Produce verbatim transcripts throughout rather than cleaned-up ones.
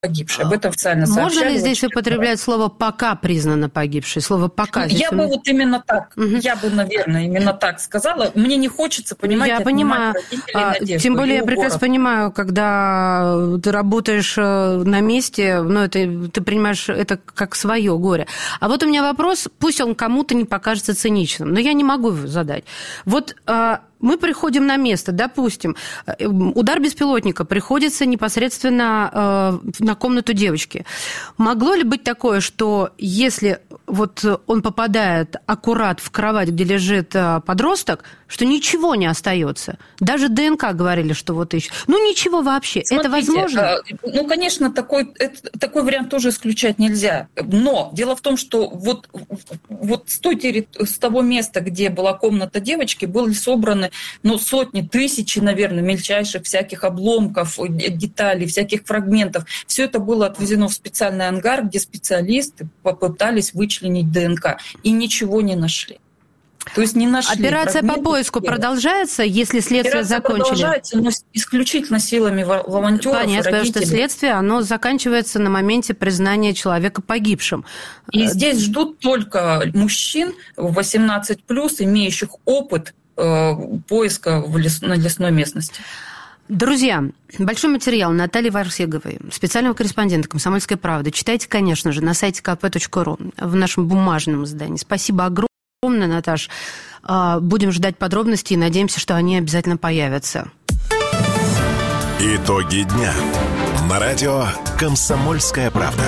погибшей. Об этом официально сообщали. Можно ли здесь употреблять слово «пока признана погибшей»? Слово «пока». Я у... бы вот именно так, угу. я бы, наверное, именно так сказала. Мне не хочется, понимаете, я понимаю. А, тем более я прекрасно понимаю, когда ты работаешь на месте, ну, это, ты принимаешь это как свое горе. А вот у меня вопрос, пусть он кому-то не покажется циничным, но я не могу его задать. Вот... Мы приходим на место, допустим, удар беспилотника приходится непосредственно на комнату девочки. Могло ли быть такое, что если вот он попадает аккурат в кровать, где лежит подросток, что ничего не остается? Даже ДНК говорили, что вот ищут. Ну, ничего вообще. Смотрите, это возможно? Ну, конечно, такой, это, такой вариант тоже исключать нельзя. Но дело в том, что вот, вот с, той, с того места, где была комната девочки, были собраны ну, сотни, тысячи, наверное, мельчайших всяких обломков, деталей, всяких фрагментов. Все это было отвезено в специальный ангар, где специалисты попытались вычленить ДНК и ничего не нашли. То есть не нашли. Операция по поиску тела. Продолжается, если следствие Операция закончили? Продолжается, но исключительно силами волонтеров. Понятно, потому что следствие, оно заканчивается на моменте признания человека погибшим. И здесь ждут только мужчин восемнадцать плюс, имеющих опыт поиска в лес, на лесной местности. Друзья, большой материал Натальи Варсеговой, специального корреспондента «Комсомольской правды». Читайте, конечно же, на сайте ка пэ точка ру в нашем бумажном издании. Спасибо огромное, Наташ. Будем ждать подробностей и надеемся, что они обязательно появятся. Итоги дня. На радио «Комсомольская правда».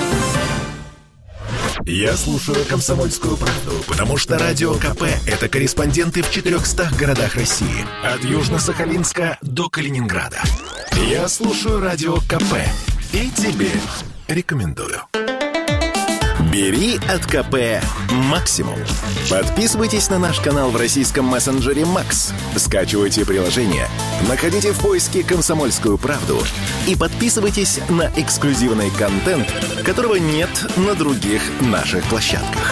Я слушаю «Комсомольскую правду», потому что Радио КП – это корреспонденты в четырехстах городах России. От Южно-Сахалинска до Калининграда. Я слушаю Радио КП и тебе рекомендую. Бери от КП максимум. Подписывайтесь на наш канал в российском мессенджере Макс. Скачивайте приложение, находите в поиске «Комсомольскую правду» и подписывайтесь на эксклюзивный контент, которого нет на других наших площадках.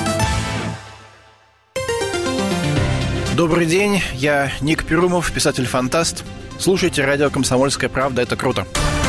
Добрый день, я Ник Перумов, писатель-фантаст. Слушайте радио «Комсомольская правда», это круто.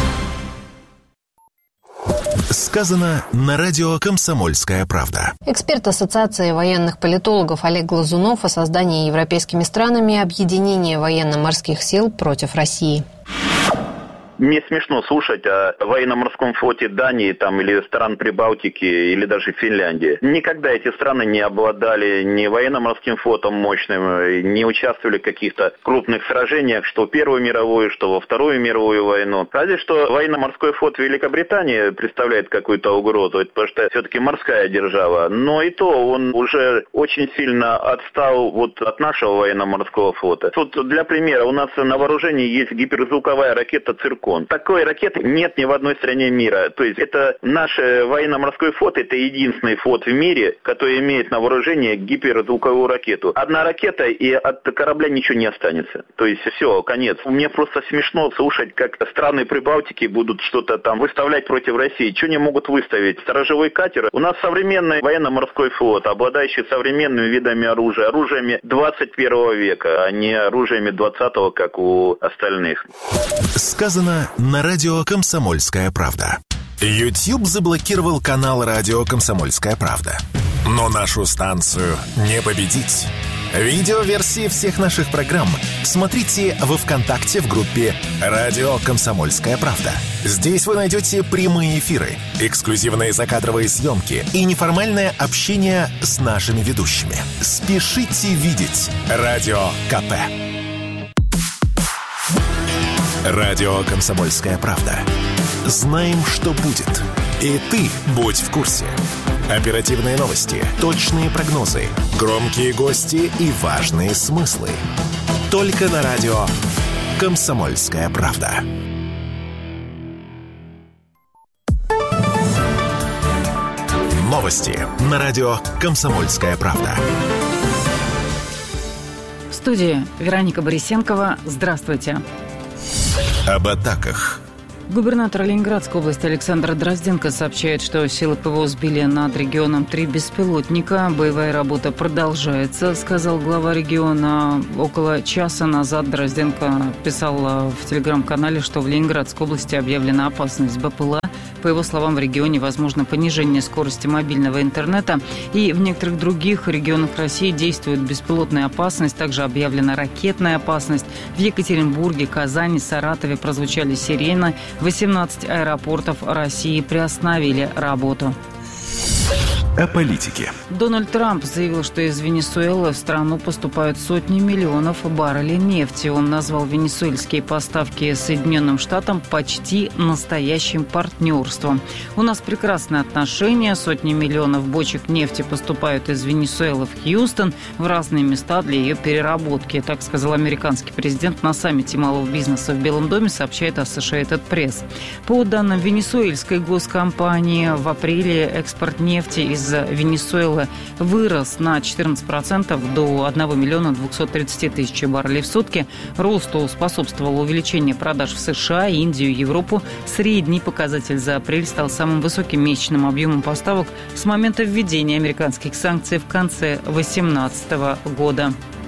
Сказано на радио «Комсомольская правда». Эксперт Ассоциации военных политологов Олег Глазунов о создании европейскими странами объединения военно-морских сил против России. Мне смешно слушать о военно-морском флоте Дании там, или стран Прибалтики, или даже Финляндии. Никогда эти страны не обладали ни военно-морским флотом мощным, не участвовали в каких-то крупных сражениях, что в Первую мировую, что во Вторую мировую войну. Разве что военно-морской флот Великобритании представляет какую-то угрозу, потому что все-таки морская держава. Но и то он уже очень сильно отстал вот от нашего военно-морского флота. Тут для примера, у нас на вооружении есть гиперзвуковая ракета «Циркон». Такой ракеты нет ни в одной стране мира. То есть это наш военно-морской флот, это единственный флот в мире, который имеет на вооружении гиперзвуковую ракету. Одна ракета, и от корабля ничего не останется. То есть все, конец. Мне просто смешно слушать, как страны Прибалтики будут что-то там выставлять против России. Что они могут выставить? Сторожевой катер. У нас современный военно-морской флот, обладающий современными видами оружия. Оружиями двадцать первого века, а не оружиями двадцатого, как у остальных. Сказано на радио «Комсомольская правда». YouTube заблокировал канал радио «Комсомольская правда». Но нашу станцию не победить. Видеоверсии всех наших программ смотрите во ВКонтакте в группе «Радио Комсомольская правда». Здесь вы найдете прямые эфиры, эксклюзивные закадровые съемки и неформальное общение с нашими ведущими. Спешите видеть Радио КП. Радио «Комсомольская правда». Знаем, что будет. И ты будь в курсе. Оперативные новости, точные прогнозы, громкие гости и важные смыслы. Только на радио «Комсомольская правда». Новости на радио «Комсомольская правда». В студии Вероника Борисенкова. Здравствуйте. Об атаках, Губернатор Ленинградской области Александр Дрозденко сообщает, что силы ПВО сбили над регионом три беспилотника. Боевая работа продолжается, сказал глава региона. Около часа назад Дрозденко писал в телеграм-канале, что в Ленинградской области объявлена опасность БПЛА. По его словам, в регионе возможно понижение скорости мобильного интернета. И в некоторых других регионах России действует беспилотная опасность. Также объявлена ракетная опасность. В Екатеринбурге, Казани, Саратове прозвучали сирены. восемнадцать аэропортов России приостановили работу. О политике. Дональд Трамп заявил, что из Венесуэлы в страну поступают сотни миллионов баррелей нефти. Он назвал венесуэльские поставки Соединенным Штатам почти настоящим партнерством. У нас прекрасные отношения. Сотни миллионов бочек нефти поступают из Венесуэлы в Хьюстон в разные места для ее переработки. Так сказал американский президент на саммите малого бизнеса в Белом доме, сообщает Associated Press. По данным венесуэльской госкомпании, в апреле экспорт нефти из Венесуэлы вырос на четырнадцать процентов до одного миллиона двухсот тридцати тысяч баррелей в сутки. Росту способствовало увеличение продаж в США, Индию, Европу. Средний показатель за апрель стал самым высоким месячным объемом поставок с момента введения американских санкций в конце две тысячи восемнадцатого года.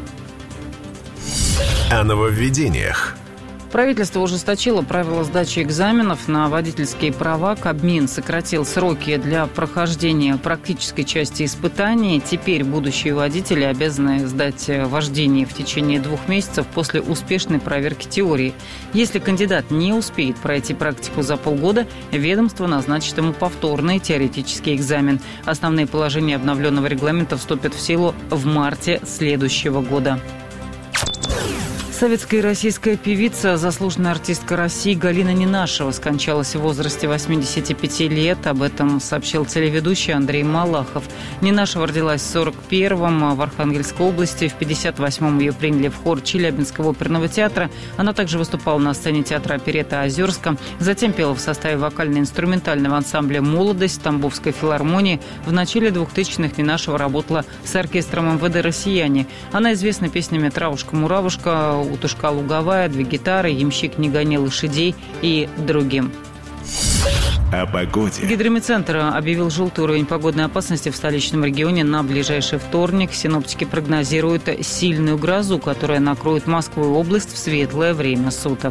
О нововведениях. Правительство ужесточило правила сдачи экзаменов на водительские права. Кабмин сократил сроки для прохождения практической части испытаний. Теперь будущие водители обязаны сдать вождение в течение двух месяцев после успешной проверки теории. Если кандидат не успеет пройти практику за полгода, ведомство назначит ему повторный теоретический экзамен. Основные положения обновленного регламента вступят в силу в марте следующего года. Советская и российская певица, заслуженная артистка России Галина Ненашева скончалась в возрасте восьмидесяти пяти лет. Об этом сообщил телеведущий Андрей Малахов. Ненашева родилась в сорок первом в Архангельской области. В пятьдесят восьмом ее приняли в хор Челябинского оперного театра. Она также выступала на сцене театра оперетта «Озерска». Затем пела в составе вокально-инструментального ансамбля «Молодость» Тамбовской филармонии. В начале двухтысячных Ненашева работала с оркестром эм вэ дэ «Россияне». Она известна песнями «Травушка-муравушка», «Утушка луговая», «Две гитары», «Ямщик не гони лошадей» и другим. О погоде. Гидрометцентр объявил желтый уровень погодной опасности в столичном регионе на ближайший вторник. Синоптики прогнозируют сильную грозу, которая накроет Москву и область в светлое время суток.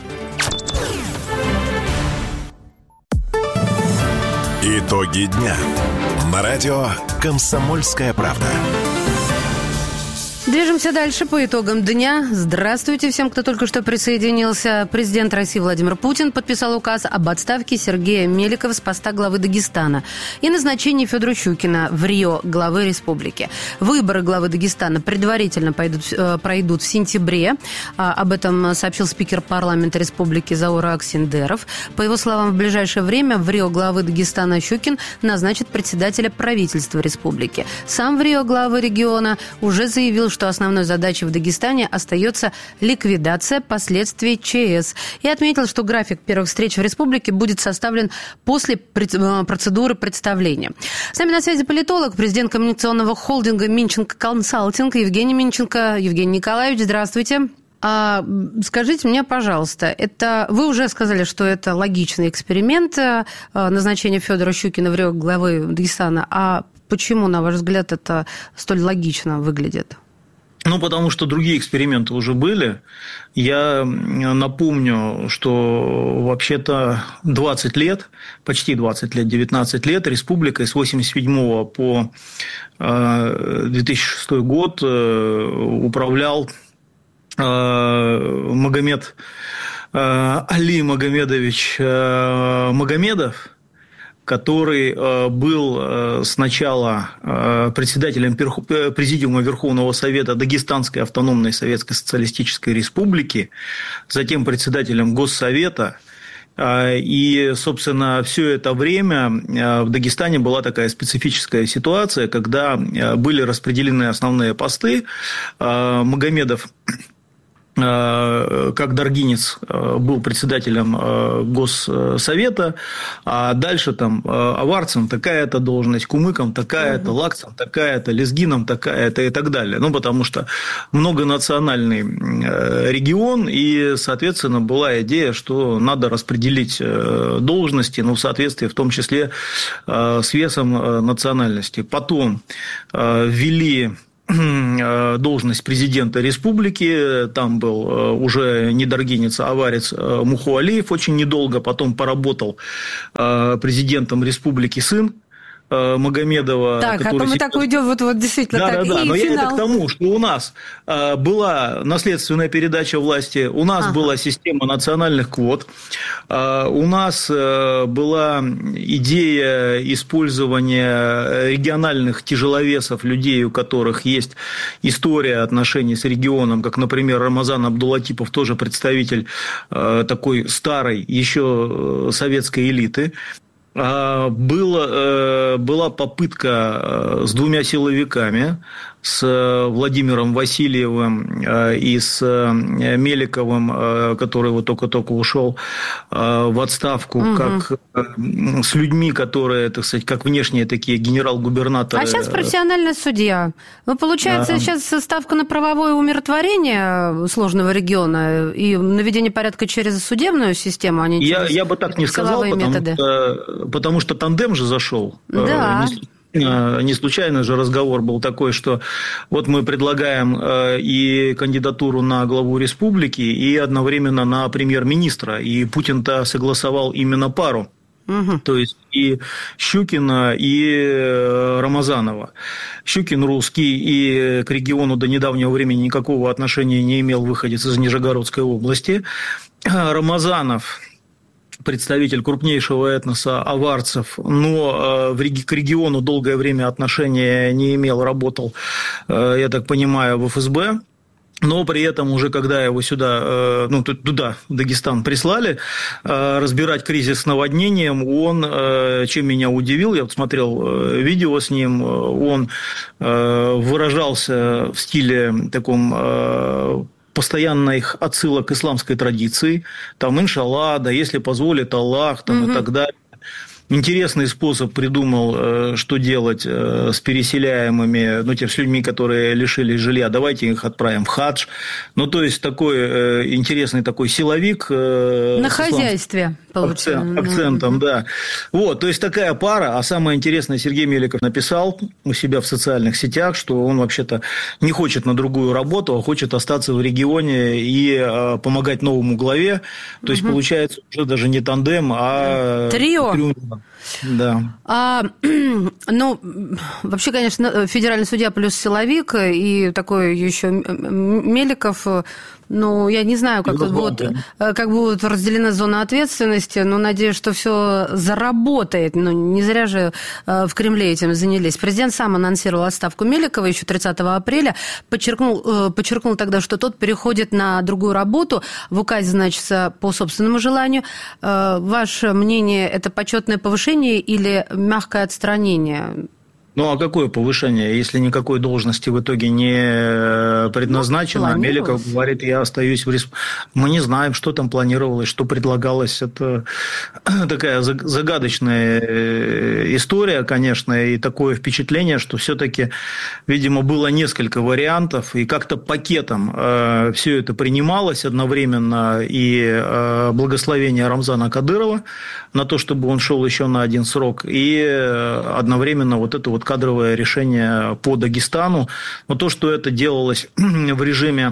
Итоги дня. На радио «Комсомольская правда». Движемся дальше по итогам дня. Здравствуйте всем, кто только что присоединился. Президент России Владимир Путин подписал указ об отставке Сергея Меликова с поста главы Дагестана и назначении Федора Щукина в Рио главы республики. Выборы главы Дагестана предварительно пойдут, пройдут в сентябре. Об этом сообщил спикер парламента республики Заур Аксендеров. По его словам, в ближайшее время в Рио главы Дагестана Щукин назначит председателя правительства республики. Сам в Рио главы региона уже заявил, что что основной задачей в Дагестане остается ликвидация последствий ЧС. И отметил, что график первых встреч в республике будет составлен после процедуры представления. С нами на связи политолог, президент коммуникационного холдинга «Минченко Консалтинг» Евгений Минченко. Евгений Николаевич, здравствуйте. А скажите мне, пожалуйста, это вы уже сказали, что это логичный эксперимент назначения Федора Щукина в Рио главы Дагестана. А почему, на ваш взгляд, это столь логично выглядит? Ну, потому что другие эксперименты уже были. Я напомню, что вообще-то двадцать лет, почти двадцать лет, девятнадцать лет, республикой с восемьдесят седьмого по две тысячи шестой год управлял Магомед Али Магомедович Магомедов, который был сначала председателем Президиума Верховного Совета Дагестанской автономной Советской Социалистической Республики, затем председателем Госсовета. И, собственно, все это время в Дагестане была такая специфическая ситуация, когда были распределены основные посты. Магомедов как Даргинец был председателем Госсовета, а дальше там Аварцам такая-то должность, Кумыкам такая-то, Лакцам такая-то, Лезгинам такая-то и так далее. Ну, потому что многонациональный регион, и, соответственно, была идея, что надо распределить должности, ну, в соответствии в том числе с весом национальности. Потом ввели должность президента республики, там был уже не Даргинец, а Аварец Мухуалиев очень недолго, потом поработал президентом республики сын Магомедова. Так, а то мы сейчас... так уйдем, вот, вот действительно да, так. Да, да, и но финал. Я это к тому, что у нас э, была наследственная передача власти, у нас ага. была система национальных квот, э, у нас э, была идея использования региональных тяжеловесов, людей, у которых есть история отношений с регионом, как, например, Рамазан Абдулатипов, тоже представитель э, такой старой еще советской элиты. Было, была попытка с двумя силовиками, с Владимиром Васильевым и с Меликовым, который вот только-только ушел в отставку, угу. как с людьми, которые, так сказать, как внешние такие генерал-губернаторы. А сейчас профессиональный судья. Ну, получается, а... сейчас ставка на правовое умиротворение сложного региона и наведение порядка через судебную систему, а не через я, я бы так не сказал, потому что, потому что тандем же зашел. Да. Не случайно же разговор был такой, что вот мы предлагаем и кандидатуру на главу республики, и одновременно на премьер-министра. И Путин-то согласовал именно пару. Угу. То есть и Щукина, и Рамазанова. Щукин русский и к региону до недавнего времени никакого отношения не имел, выходец из Нижегородской области. Рамазанов представитель крупнейшего этноса аварцев, но к региону долгое время отношения не имел, работал, я так понимаю, в эф эс бэ. Но при этом уже когда его сюда, ну, туда, в Дагестан, прислали разбирать кризис с наводнением, он, чем меня удивил, я смотрел видео с ним, он выражался в стиле таком постоянных отсылок к исламской традиции, там иншалла, да, если позволит Аллах, там, угу. и так далее. Интересный способ придумал, что делать с переселяемыми, ну, тем, с людьми, которые лишились жилья, давайте их отправим в хадж. Ну, то есть, такой интересный такой силовик. На хозяйстве, акцент, акцентом, mm-hmm. да. Вот, то есть, такая пара. А самое интересное, Сергей Меликов написал у себя в социальных сетях, что он вообще-то не хочет на другую работу, а хочет остаться в регионе и помогать новому главе. То есть, mm-hmm. получается, уже даже не тандем, а... Трио. Трио. Да. А, ну, вообще, конечно, федеральный судья плюс силовик и такой еще Меликов. Ну, я не знаю, как тут будут, как будут разделены зоны ответственности, но надеюсь, что все заработает. Ну, не зря же в Кремле этим занялись. Президент сам анонсировал отставку Меликова еще тридцатого апреля, подчеркнул, подчеркнул тогда, что тот переходит на другую работу. В указе значится по собственному желанию. Ваше мнение, это почетное повышение или мягкое отстранение? Ну, а какое повышение, если никакой должности в итоге не предназначено? Ну, Меликов говорит, я остаюсь в республике. Мы не знаем, что там планировалось, что предлагалось. Это такая загадочная история, конечно, и такое впечатление, что все-таки, видимо, было несколько вариантов, и как-то пакетом все это принималось одновременно, и благословение Рамзана Кадырова на то, чтобы он шел еще на один срок, и одновременно вот это вот кадровое решение по Дагестану. Но то, что это делалось в режиме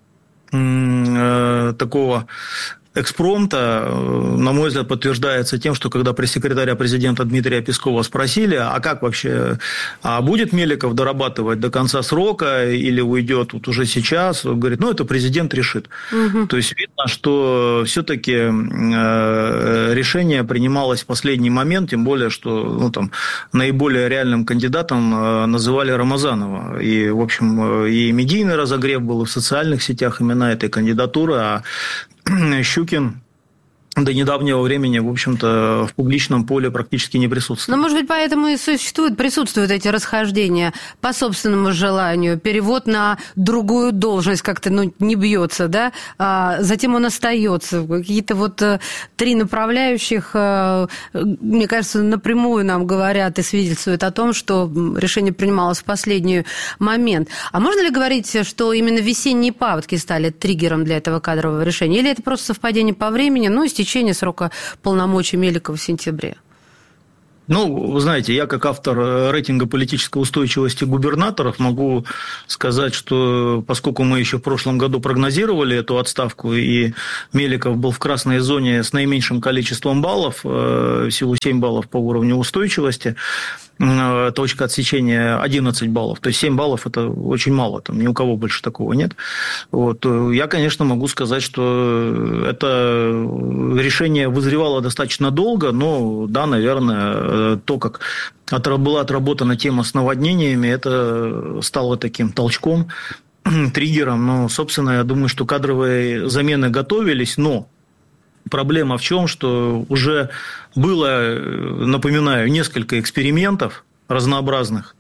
э, такого экспромта, на мой взгляд, подтверждается тем, что когда пресс-секретаря президента Дмитрия Пескова спросили, а как вообще, а будет Меликов дорабатывать до конца срока или уйдет вот уже сейчас, он говорит, ну, это президент решит. Угу. То есть, видно, что все-таки решение принималось в последний момент, тем более, что ну, там, наиболее реальным кандидатом называли Рамазанова. И, в общем, и медийный разогрев был, и в социальных сетях именно этой кандидатуры, а Щукин до недавнего времени, в общем-то, в публичном поле практически не присутствует. Но, может быть, поэтому и существуют, присутствуют эти расхождения по собственному желанию. Перевод на другую должность как-то ну, не бьется, да? А затем он остается. Какие-то вот три направляющих, мне кажется, напрямую нам говорят и свидетельствуют о том, что решение принималось в последний момент. А можно ли говорить, что именно весенние паводки стали триггером для этого кадрового решения? Или это просто совпадение по времени, ну, и течение срока полномочий Меликова в сентябре? Ну, вы знаете, я как автор рейтинга политической устойчивости губернаторов могу сказать, что поскольку мы еще в прошлом году прогнозировали эту отставку, и Меликов был в красной зоне с наименьшим количеством баллов, всего семь баллов по уровню устойчивости, точка отсечения одиннадцать баллов, то есть семь баллов – это очень мало, там ни у кого больше такого нет. Вот. Я, конечно, могу сказать, что это решение вызревало достаточно долго, но, да, наверное, то, как была отработана тема с наводнениями, это стало таким толчком, триггером. Но, собственно, я думаю, что кадровые замены готовились, но проблема в чем, что уже было, напоминаю, несколько экспериментов разнообразных,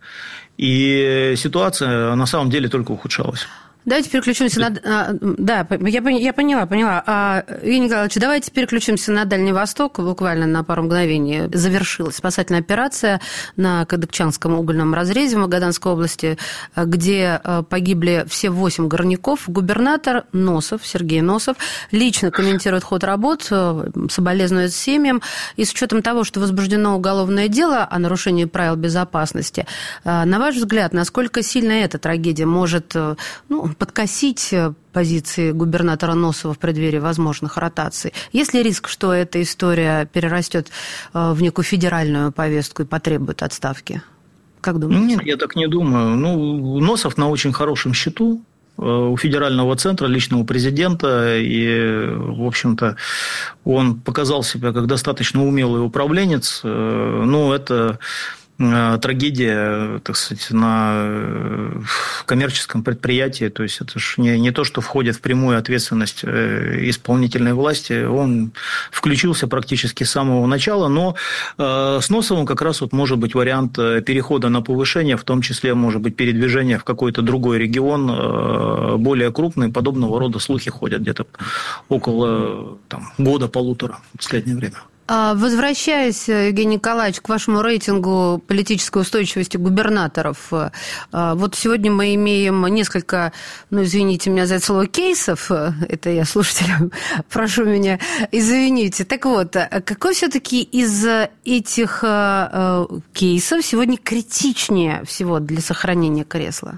и ситуация на самом деле только ухудшалась. Давайте переключимся на... Да, я, я поняла, поняла. Евгений Николаевич, давайте переключимся на Дальний Восток. Буквально на пару мгновений завершилась спасательная операция на Кадыкчанском угольном разрезе в Магаданской области, где погибли все восемь горняков. Губернатор Носов, Сергей Носов, лично комментирует ход работ, соболезнует семьям. И с учетом того, что возбуждено уголовное дело о нарушении правил безопасности, на ваш взгляд, насколько сильно эта трагедия может... Ну, подкосить позиции губернатора Носова в преддверии возможных ротаций? Есть ли риск, что эта история перерастет в некую федеральную повестку и потребует отставки? Как думаете? Нет, я так не думаю. Ну, Носов на очень хорошем счету у федерального центра, личного президента, и, в общем-то, он показал себя как достаточно умелый управленец. Ну, это... трагедия, так сказать, на коммерческом предприятии, то есть это же не, не то, что входит в прямую ответственность исполнительной власти, он включился практически с самого начала, но с Носовым как раз вот может быть вариант перехода на повышение, в том числе, может быть, передвижение в какой-то другой регион, более крупный, подобного рода слухи ходят где-то около там, года-полутора в последнее время. Возвращаясь, Евгений Николаевич, к вашему рейтингу политической устойчивости губернаторов, вот сегодня мы имеем несколько, ну, извините меня за это слово, кейсов, это я слушателям прошу меня извините. Так вот, какой все-таки из этих кейсов сегодня критичнее всего для сохранения кресла?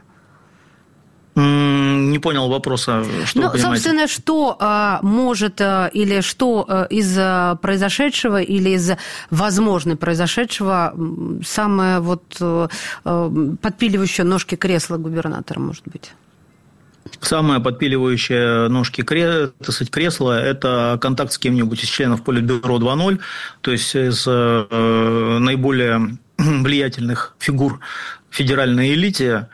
Не понял вопроса, что ну, вы понимаете? Собственно, что а, может а, или что а, из а, произошедшего или из возможно произошедшего самое вот а, подпиливающее ножки кресла губернатора, может быть? Самое подпиливающее ножки кресла – это контакт с кем-нибудь из членов Политбюро два ноль, то есть из э, наиболее влиятельных фигур федеральной элите.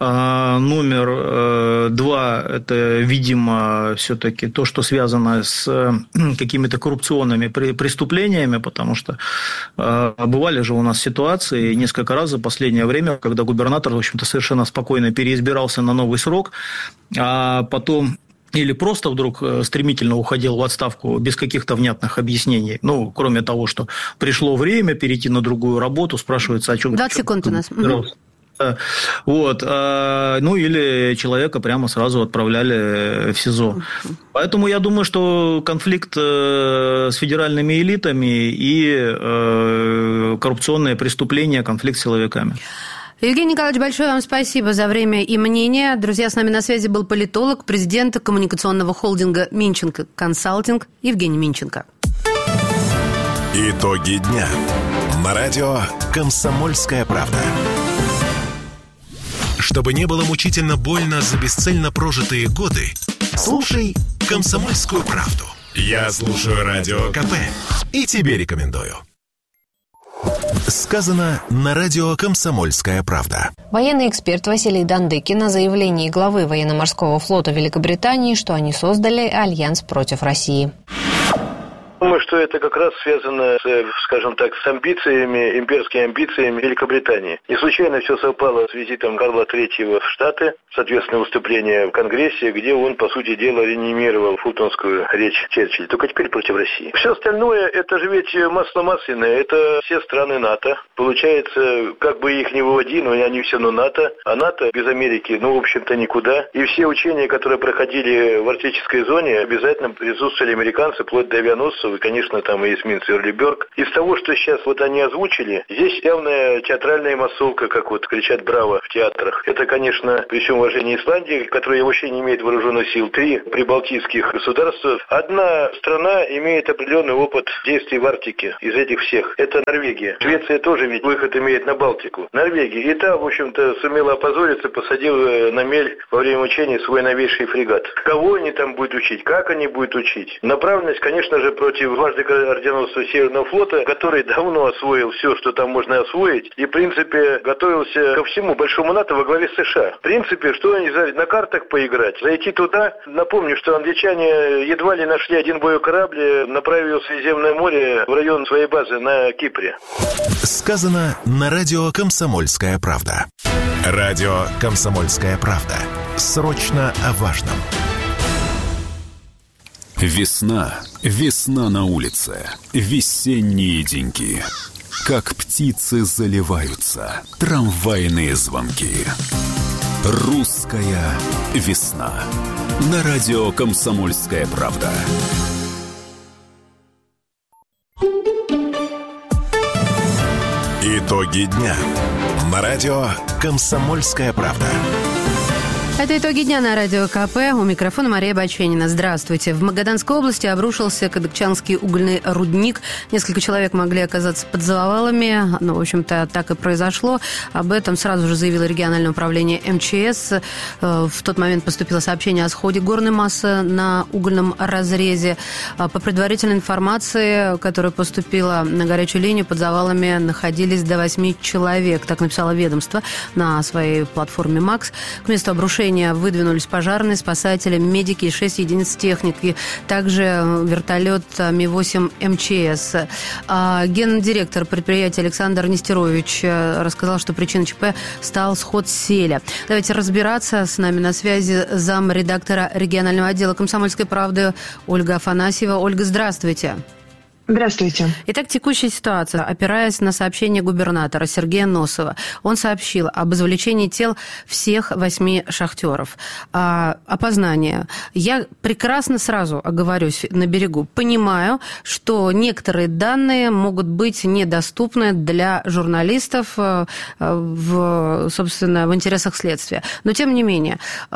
Номер два – это, видимо, все-таки то, что связано с какими-то коррупционными преступлениями, потому что бывали же у нас ситуации несколько раз за последнее время, когда губернатор, в общем-то, совершенно спокойно переизбирался на новый срок, а потом или просто вдруг стремительно уходил в отставку без каких-то внятных объяснений. Ну, кроме того, что пришло время перейти на другую работу, спрашивается, о чем... двадцать секунд у нас. Вот. Ну, или человека прямо сразу отправляли в СИЗО. Поэтому я думаю, что конфликт с федеральными элитами и коррупционные преступления, конфликт с силовиками. Евгений Николаевич, большое вам спасибо за время и мнение. Друзья, с нами на связи был политолог, президент коммуникационного холдинга «Минченко Консалтинг» Евгений Минченко. Итоги дня на радио «Комсомольская правда». Чтобы не было мучительно больно за бесцельно прожитые годы, слушай «Комсомольскую правду». Я слушаю Радио КП и тебе рекомендую. Сказано на радио «Комсомольская правда». Военный эксперт Василий Дандыкин на заявлении главы военно-морского флота Великобритании, что они создали альянс против России. Думаю, что это как раз связано, с, скажем так, с амбициями, имперскими амбициями Великобритании. Не случайно все совпало с визитом Карла Третьего в Штаты, соответственно, выступление в Конгрессе, где он, по сути дела, реанимировал фултонскую речь Черчилля, только теперь против России. Все остальное, это же ведь масло масляное, это все страны НАТО. Получается, как бы их ни выводи, но они все равно НАТО, а НАТО без Америки, ну, в общем-то, никуда. И все учения, которые проходили в арктической зоне, обязательно присутствовали американцы, вплоть до авианосцев, и, конечно, там и эсминец Эрлиберг. Из того, что сейчас вот они озвучили, здесь явная театральная массовка, как вот кричат «Браво» в театрах. Это, конечно, при всем уважении Исландии, которая вообще не имеет вооруженных сил, три прибалтийских государства. Одна страна имеет определенный опыт действий в Арктике из этих всех. Это Норвегия. Швеция тоже ведь выход имеет на Балтику. Норвегия. И та, в общем-то, сумела опозориться, посадив на мель во время учений свой новейший фрегат. Кого они там будут учить? Как они будут учить? Направленность, конечно же, против дважды орденосца Северного флота, который давно освоил все, что там можно освоить, и, в принципе, готовился ко всему большому НАТО во главе США. В принципе, что они на картах поиграть? Зайти туда. Напомню, что англичане едва ли нашли один боевой корабль, направив в Средиземное море в район своей базы на Кипре. Сказано на радио «Комсомольская правда». Радио «Комсомольская правда». Срочно о важном. Весна, весна на улице, весенние деньки. Как птицы заливаются трамвайные звонки. Русская весна. На радио «Комсомольская правда». Итоги дня. На радио «Комсомольская правда». Это итоги дня на радио КП. У микрофона Мария Баченина. Здравствуйте. В Магаданской области обрушился Кадыкчанский угольный рудник. Несколько человек могли оказаться под завалами. Ну, в общем-то, так и произошло. Об этом сразу же заявило региональное управление эм че эс. В тот момент поступило сообщение о сходе горной массы на угольном разрезе. По предварительной информации, которая поступила на горячую линию, под завалами находились до восьми человек. Так написало ведомство на своей платформе МАКС. К месту обрушения выдвинулись пожарные, спасатели, медики и шесть единиц техники. Также вертолет Ми восемь эм че эс. А гендиректор предприятия Александр Нестерович рассказал, что причиной ЧП стал сход селя. Давайте разбираться. С нами на связи замредактора регионального отдела «Комсомольской правды» Ольга Афанасьева. Ольга, здравствуйте. Здравствуйте. Итак, текущая ситуация. Опираясь на сообщение губернатора Сергея Носова, он сообщил об извлечении тел всех восьми шахтеров. А, опознание. Я прекрасно сразу оговорюсь на берегу. Понимаю, что некоторые данные могут быть недоступны для журналистов в, собственно, в интересах следствия. Но, тем не менее,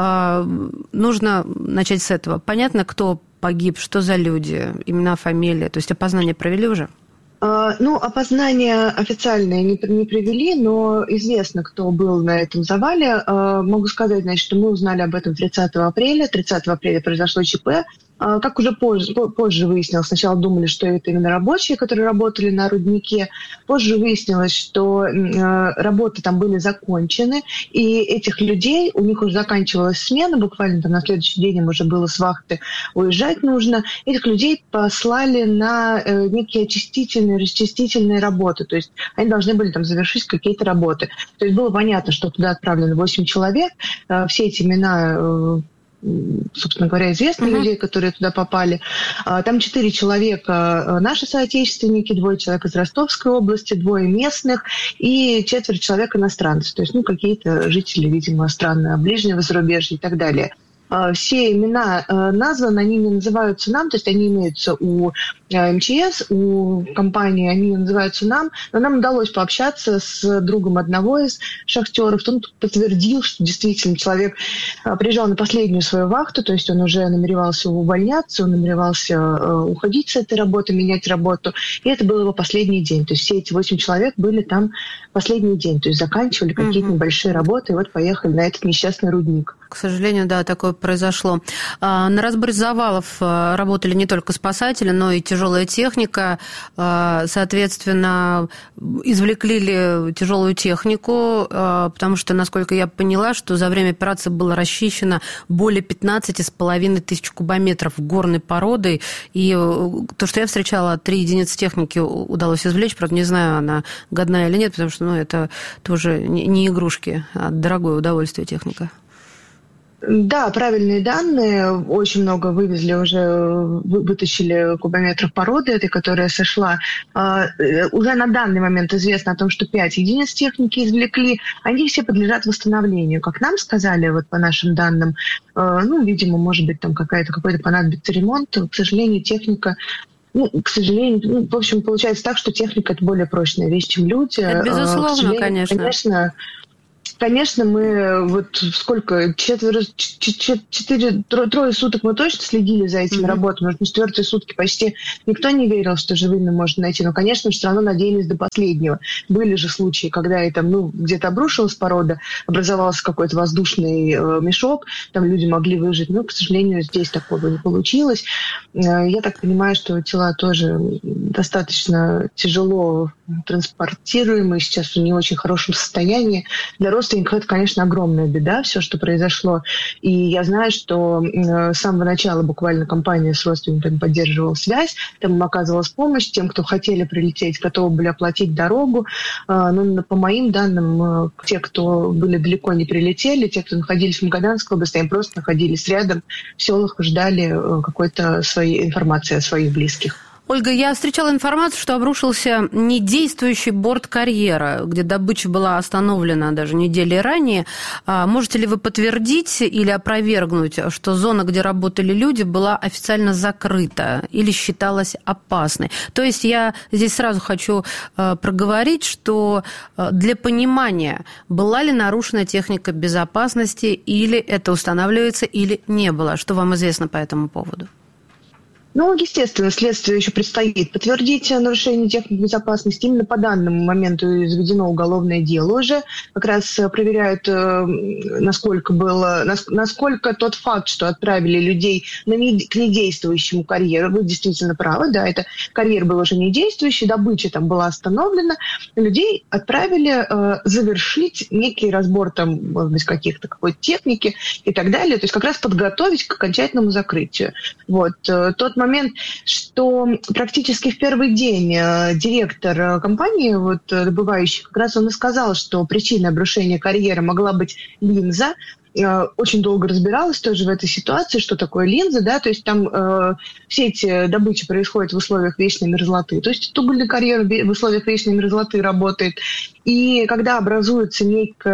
нужно начать с этого. Понятно, кто погиб, что за люди, имена, фамилии, то есть опознание провели уже? Ну, опознание официальное не, не провели, но известно, кто был на этом завале. Могу сказать, значит, что мы узнали об этом тридцатого апреля. тридцатого апреля произошло ЧП. Как уже позже, позже выяснилось, сначала думали, что это именно рабочие, которые работали на руднике. Позже выяснилось, что работы там были закончены, и этих людей, у них уже заканчивалась смена, буквально там на следующий день им уже было с вахты уезжать нужно. Этих людей послали на некие очистительные, расчистительные работы, то есть они должны были там завершить какие-то работы. То есть было понятно, что туда отправлено восемь человек, все эти имена, собственно говоря, известных uh-huh. людей, которые туда попали. Там четыре человека наши соотечественники, двое человек из Ростовской области, двое местных и четверть человек иностранцев. То есть, ну, какие-то жители, видимо, стран ближнего зарубежья и так далее. Все имена названы, они не называются нам, то есть они имеются у эм че эс, у компании, они не называются нам, но нам удалось пообщаться с другом одного из шахтеров. Он подтвердил, что действительно человек приезжал на последнюю свою вахту, то есть он уже намеревался увольняться, он намеревался уходить с этой работы, менять работу, и это был его последний день. То есть все эти восемь человек были там последний день, то есть заканчивали какие-то угу. небольшие работы, и вот поехали на этот несчастный рудник. К сожалению, да, такое произошло. На разборе завалов работали не только спасатели, но и тяжелые тяжелая техника. Соответственно, извлекли ли тяжелую технику, потому что, насколько я поняла, что за время операции было расчищено более пятнадцать с половиной тысяч кубометров горной породы. И то, что я встречала, три единицы техники удалось извлечь. Правда, не знаю, она годная или нет, потому что ну, это тоже не игрушки, а дорогое удовольствие техника. Да, правильные данные. Очень много вывезли уже, вытащили кубометров породы этой, которая сошла. Уже на данный момент известно о том, что пять единиц техники извлекли. Они все подлежат восстановлению. Как нам сказали, вот по нашим данным, ну, видимо, может быть, там какая-то, какой-то понадобится ремонт. К сожалению, техника... Ну, к сожалению, ну, в общем, получается так, что техника – это более прочная вещь, чем люди. Это безусловно, конечно. Конечно. Конечно, мы вот сколько, четверо, четыре, трое суток мы точно следили за этими mm-hmm. работами, на четвертые сутки почти никто не верил, что живыми можно найти, но, конечно, все равно надеялись до последнего. Были же случаи, когда и там, ну, где-то обрушилась порода, образовался какой-то воздушный э, мешок, там люди могли выжить, но, к сожалению, здесь такого не получилось. Э, я так понимаю, что тела тоже достаточно тяжело транспортируемые, сейчас в не очень хорошем состоянии. Для родственников это, конечно, огромная беда, все, что произошло. И я знаю, что с самого начала буквально компания с родственниками поддерживала связь, там им оказывалась помощь, тем, кто хотели прилететь, готовы были оплатить дорогу. Но по моим данным, те, кто были далеко, не прилетели, те, кто находились в Магаданской области, они просто находились рядом, в селах, ждали какой-то своей информации о своих близких. Ольга, я встречала информацию, что обрушился недействующий борт карьера, где добыча была остановлена даже недели ранее. Можете ли вы подтвердить или опровергнуть, что зона, где работали люди, была официально закрыта или считалась опасной? То есть я здесь сразу хочу проговорить, что для понимания, была ли нарушена техника безопасности, или это устанавливается, или не было. Что вам известно по этому поводу? Ну, естественно, следствие еще предстоит подтвердить нарушение техники безопасности. Именно по данному моменту заведено уголовное дело уже. Как раз проверяют, насколько было, насколько тот факт, что отправили людей на не, к недействующему карьеру. Вы действительно правы, да, это карьер был уже недействующий, добыча там была остановлена. Людей отправили э, завершить некий разбор там, может быть, каких-то какой-то техники и так далее. То есть как раз подготовить к окончательному закрытию. Вот. Тот момент, момент, что практически в первый день директор компании, вот, добывающий, как раз он и сказал, что причиной обрушения карьера могла быть линза. Очень долго разбиралась тоже в этой ситуации, что такое линза, да, то есть там э, все эти добычи происходят в условиях вечной мерзлоты, то есть угольный карьер в условиях вечной мерзлоты работает, и когда образуется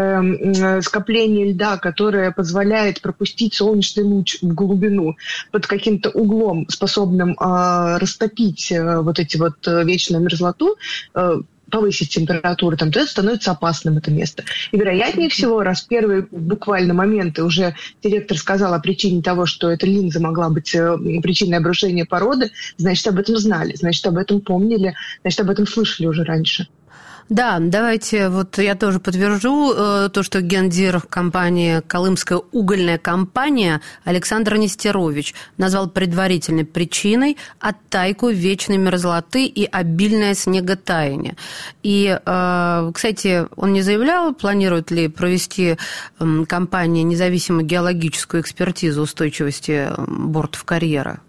некое скопление льда, которое позволяет пропустить солнечный луч в глубину под каким-то углом, способным э, растопить э, вот эти вот э, вечную мерзлоту, э, повысить температуру, там, то это становится опасным, это место. И вероятнее всего, раз в первые буквально моменты уже директор сказал о причине того, что эта линза могла быть причиной обрушения породы, значит, об этом знали, значит, об этом помнили, значит, об этом слышали уже раньше. Да, давайте, вот я тоже подтвержу э, то, что гендир компании «Колымская угольная компания» Александр Нестерович назвал предварительной причиной оттайку вечной мерзлоты и обильное снеготаяние. И, э, кстати, он не заявлял, планирует ли провести э, компания независимую геологическую экспертизу устойчивости бортов карьера?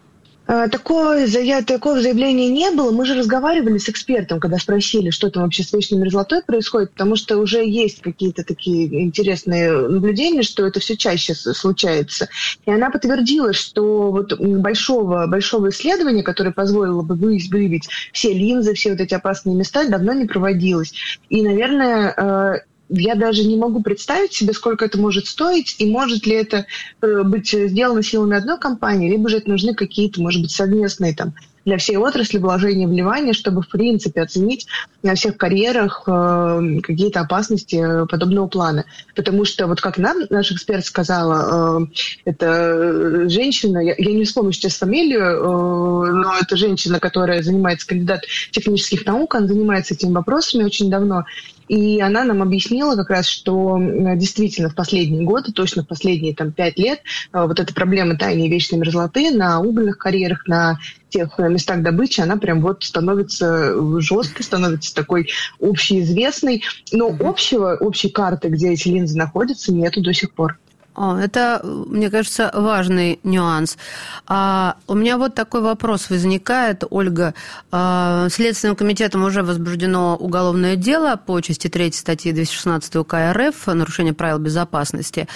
Такое, такого заявления не было. Мы же разговаривали с экспертом, когда спросили, что там вообще с вечной мерзлотой происходит, потому что уже есть какие-то такие интересные наблюдения, что это все чаще случается. И она подтвердила, что вот большого, большого исследования, которое позволило бы выявить все линзы, все вот эти опасные места, давно не проводилось. И, наверное, я даже не могу представить себе, сколько это может стоить, и может ли это быть сделано силами одной компании, либо же это нужны какие-то, может быть, совместные там для всей отрасли вложения, вливания, чтобы, в принципе, оценить на всех карьерах э, какие-то опасности подобного плана. Потому что, вот как нам наш эксперт сказала, э, это женщина, я, я не вспомню сейчас фамилию, э, но это женщина, которая занимается, кандидат технических наук, она занимается этими вопросами очень давно. И она нам объяснила как раз, что действительно в последние годы, точно в последние там, пять лет, вот эта проблема таяния вечной мерзлоты на угольных карьерах, на тех местах добычи, она прям вот становится жесткой, становится такой общеизвестной. Но общего, общей карты, где эти линзы находятся, нету до сих пор. Это, мне кажется, важный нюанс. А у меня вот такой вопрос возникает, Ольга. Следственным комитетом уже возбуждено уголовное дело по части третьей статьи двести шестнадцать УК РФ «Нарушение правил безопасности».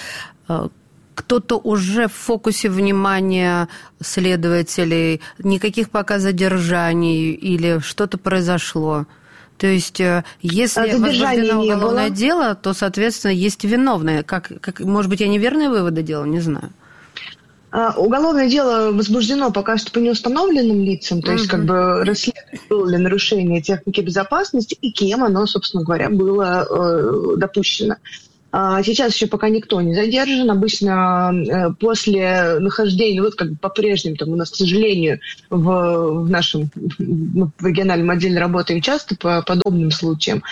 Кто-то уже в фокусе внимания следователей, никаких пока задержаний или что-то произошло? То есть, если возбуждено уголовное дело, то, соответственно, есть виновные. Как, как, может быть, я неверные выводы делала, не знаю. Уголовное дело возбуждено пока что по неустановленным лицам, то есть, как бы, расследовать, было ли нарушение техники безопасности и кем оно, собственно говоря, было э, допущено. Сейчас еще пока никто не задержан. Обычно после нахождения, вот как бы по-прежнему, там у нас, к сожалению, в, в нашем в региональном отделе работаем часто по подобным случаям.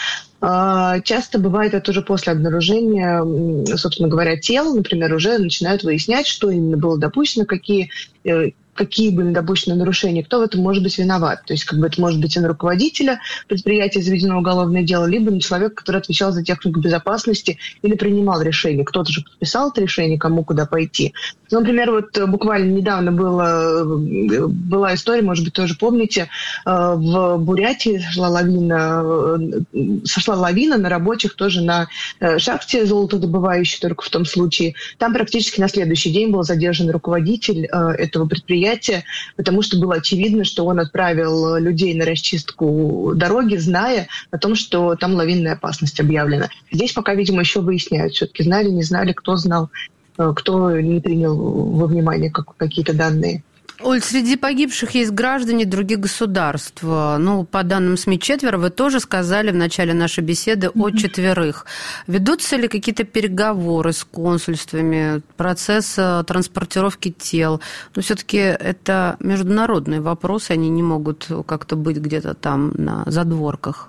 Часто бывает это уже после обнаружения, собственно говоря, тел, например, уже начинают выяснять, что именно было допущено, какие какие были допущены нарушения, кто в этом может быть виноват. То есть как бы это может быть и на руководителя предприятия заведено уголовное дело, либо на человека, который отвечал за технику безопасности или принимал решение. Кто-то же подписал это решение, кому куда пойти. Ну, например, вот буквально недавно было, была история, может быть, тоже помните, в Бурятии сошла лавина, сошла лавина на рабочих тоже на шахте золотодобывающей, только в том случае. Там практически на следующий день был задержан руководитель этого предприятия, потому что было очевидно, что он отправил людей на расчистку дороги, зная о том, что там лавинная опасность объявлена. Здесь пока, видимо, еще выясняют, все-таки знали, не знали, кто знал, кто не принял во внимание какие-то данные. Оль, среди погибших есть граждане других государств. Ну, по данным СМИ, четверо. Вы тоже сказали в начале нашей беседы mm-hmm. о четверых. Ведутся ли какие-то переговоры с консульствами, процесс транспортировки тел? Но все-таки это международные вопросы, они не могут как-то быть где-то там на задворках.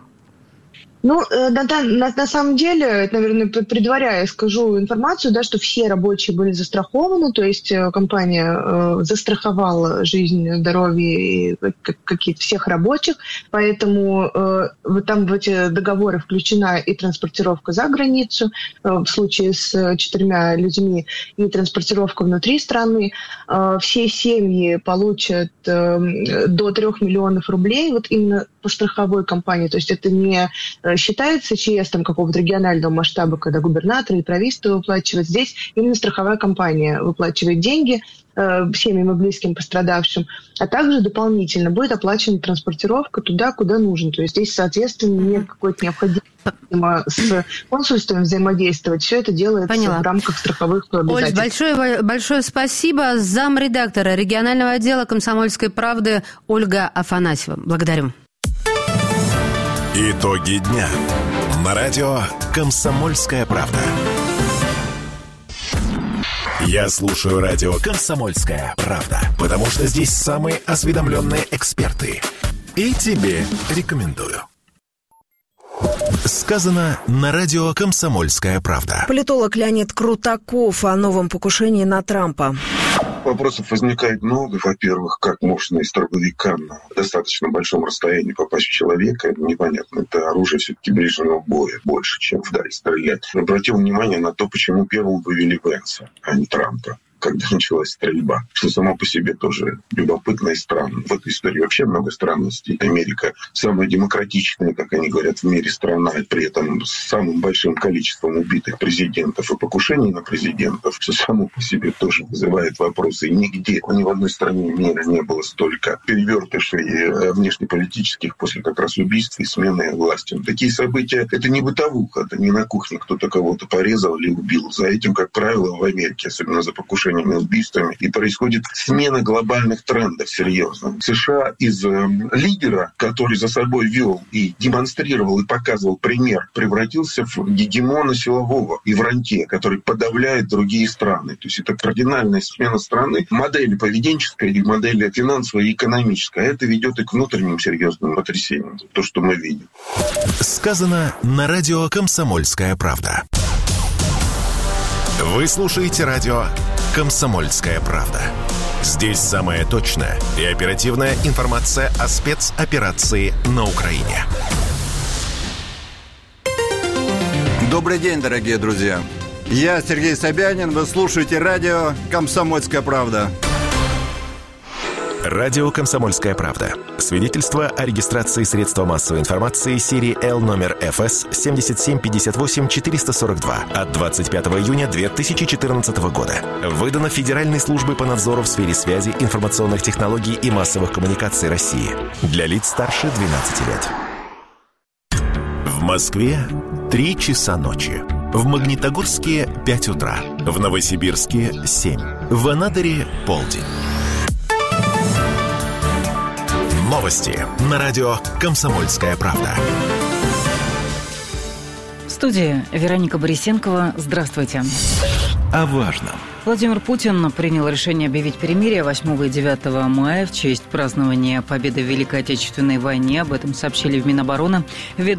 Ну, на, на, на самом деле, наверное, предваряя, скажу информацию, да, что все рабочие были застрахованы, то есть компания э, застраховала жизнь, здоровье и какие-то всех рабочих, поэтому э, там в эти договоры включена и транспортировка за границу, э, в случае с четырьмя людьми, и транспортировка внутри страны. Э, все семьи получат э, до трех миллионов рублей, вот именно по страховой компании, то есть это не считается ЧС там, какого-то регионального масштаба, когда губернатор и правительство выплачивают. Здесь именно страховая компания выплачивает деньги э, семьям и близким пострадавшим, а также дополнительно будет оплачена транспортировка туда, куда нужно. То есть здесь, соответственно, нет какой-то необходимости с консульством взаимодействовать. Все это делается Поняла. В рамках страховых обязательств. Оль, большое, большое спасибо. Замредактора регионального отдела «Комсомольской правды» Ольга Афанасьева. Благодарю. Итоги дня на радио «Комсомольская правда». Я слушаю радио «Комсомольская правда», потому что здесь самые осведомленные эксперты. И тебе рекомендую. Сказано на радио «Комсомольская правда». Политолог Леонид Крутаков о новом покушении на Трампа. Вопросов возникает много. Во-первых, как можно из дробовика на достаточно большом расстоянии попасть в человека, это непонятно. Это оружие все-таки ближнего боя больше, чем вдаль стрелять. Обратил внимание на то, почему первым вывели Пенса, а не Трампа, когда началась стрельба, что само по себе тоже любопытно и странно. В этой истории вообще много странностей. Америка самая демократичная, как они говорят, в мире страна, и при этом с самым большим количеством убитых президентов и покушений на президентов, что само по себе тоже вызывает вопросы. И нигде, ни в одной стране мира не было столько перевертышей внешнеполитических после как раз убийств и смены власти. Такие события — это не бытовуха, это не на кухне кто-то кого-то порезал или убил. За этим, как правило, в Америке, особенно за покушение убийствами, и происходит смена глобальных трендов серьезно. США из э, лидера, который за собой вел и демонстрировал и показывал пример, превратился в гегемона силового и в рантье, который подавляет другие страны. То есть это кардинальная смена страны, модели поведенческой и модели финансовой и экономической. А это ведет и к внутренним серьезным потрясениям. То, что мы видим. Сказано на радио «Комсомольская правда». Вы слушаете радио «Комсомольская правда». Здесь самая точная и оперативная информация о спецоперации на Украине. Добрый день, дорогие друзья. Я Сергей Собянин. Вы слушаете радио «Комсомольская правда». Радио «Комсомольская правда». Свидетельство о регистрации средства массовой информации серии Л номер эф эс семь семь пять восемь четыре сорок два от двадцать пятого июня две тысячи четырнадцатого года. Выдано Федеральной службой по надзору в сфере связи, информационных технологий и массовых коммуникаций России. Для лиц старше двенадцати лет. В Москве три часа ночи. В Магнитогорске пять утра. В Новосибирске семь. В Анадыре полдень. Новости на радио «Комсомольская правда». В студии Вероника Борисенкова. Здравствуйте. О важном. Владимир Путин принял решение объявить перемирие восьмого и девятого мая в честь празднования победы в Великой Отечественной войне. Об этом сообщили в Минобороны. Ведомство